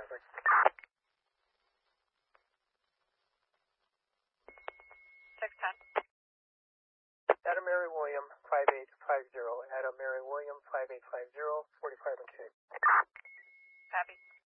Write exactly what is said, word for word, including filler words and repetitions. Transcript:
traffic. six ten. Adam Mary William, five eight five zero. Adam Mary William, five eight five zero, forty-five and K. Copy.